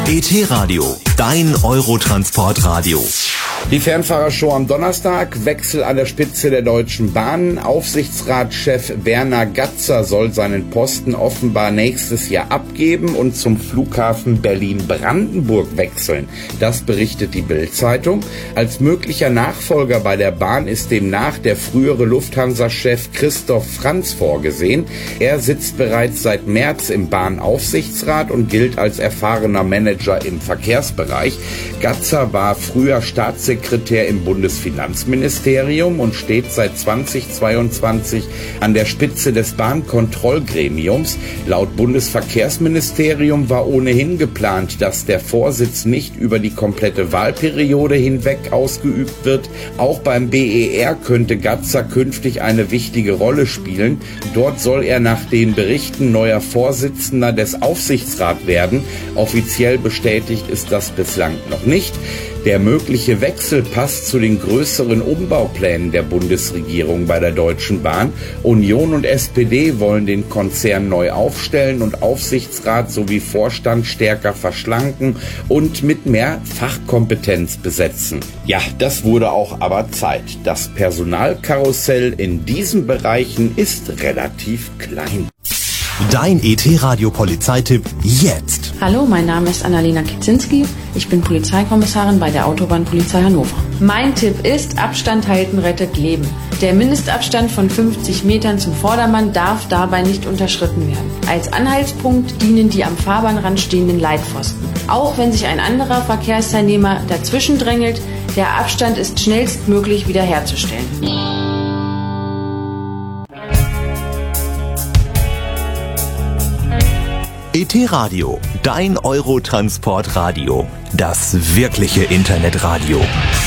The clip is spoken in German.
ET-Radio, dein Eurotransportradio. Die Fernfahrershow am Donnerstag, Wechsel an der Spitze der Deutschen Bahn. Aufsichtsratschef Werner Gatzer soll seinen Posten offenbar nächstes Jahr abgeben und zum Flughafen Berlin-Brandenburg wechseln. Das berichtet die Bild-Zeitung. Als möglicher Nachfolger bei der Bahn ist demnach der frühere Lufthansa-Chef Christoph Franz vorgesehen. Er sitzt bereits seit März im Bahnaufsichtsrat und gilt als erfahrener Manager im Verkehrsbereich. Gatzer war früher Staatssekretär im Bundesfinanzministerium und steht seit 2022 an der Spitze des Bahnkontrollgremiums. Laut Bundesverkehrsministerium war ohnehin geplant, dass der Vorsitz nicht über die komplette Wahlperiode hinweg ausgeübt wird. Auch beim BER könnte Gatzer künftig eine wichtige Rolle spielen. Dort soll er nach den Berichten neuer Vorsitzender des Aufsichtsrats werden. Offiziell bestätigt ist das bislang noch nicht. Der mögliche Wechsel passt zu den größeren Umbauplänen der Bundesregierung bei der Deutschen Bahn. Union und SPD wollen den Konzern neu aufstellen und Aufsichtsrat sowie Vorstand stärker verschlanken und mit mehr Fachkompetenz besetzen. Ja, das wurde auch aber Zeit. Das Personalkarussell in diesen Bereichen ist relativ klein. Dein ET-Radio-Polizeitipp jetzt. Hallo, mein Name ist Annalena Kicinski. Ich bin Polizeikommissarin bei der Autobahnpolizei Hannover. Mein Tipp ist, Abstand halten rettet Leben. Der Mindestabstand von 50 Metern zum Vordermann darf dabei nicht unterschritten werden. Als Anhaltspunkt dienen die am Fahrbahnrand stehenden Leitpfosten. Auch wenn sich ein anderer Verkehrsteilnehmer dazwischen drängelt, der Abstand ist schnellstmöglich wiederherzustellen. ET-Radio, dein Eurotransportradio. Das wirkliche Internetradio.